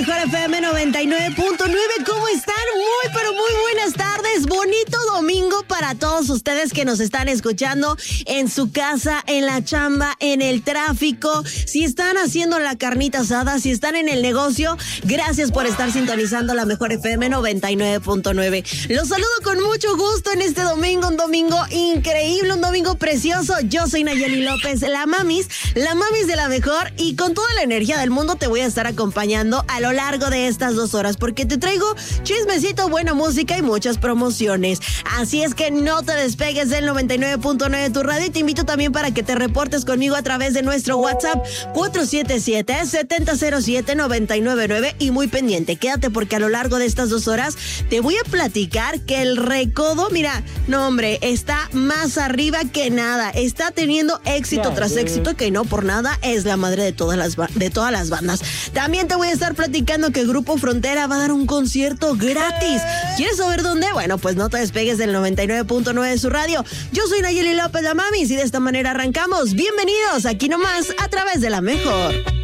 mejor FM 99.9. ¿Cómo están? Muy, pero muy buenas tardes. Bonito domingo para todos ustedes que nos están escuchando en su casa, en la chamba, en el tráfico. Si están haciendo la carnita asada, si están en el negocio, gracias por estar sintonizando la mejor FM 99.9. Los saludo con mucho gusto en este domingo, un domingo increíble, un domingo precioso. Yo soy Nayeli López, la mamis de la mejor, y con toda la energía del mundo te voy a estar acompañando a lo largo de estas 2 horas porque te traigo chismecito, buena música y muchas promociones. Así es que no te despegues del 99.9 de tu radio y te invito también para que te reportes conmigo a través de nuestro WhatsApp 477-707-999 y muy pendiente, quédate porque a lo largo de estas 2 horas te voy a platicar que el recodo, mira, no hombre, está más arriba que nada, está teniendo éxito tras éxito, que no por nada es la madre de todas las bandas. También te voy a estar platicando que Grupo Frontera va a dar un concierto gratis. ¿Quieres saber dónde? Bueno, pues no te despegues del 99.9 de su radio. Yo soy Nayeli López, la mamis, y de esta manera arrancamos. Bienvenidos aquí nomás a través de la mejor.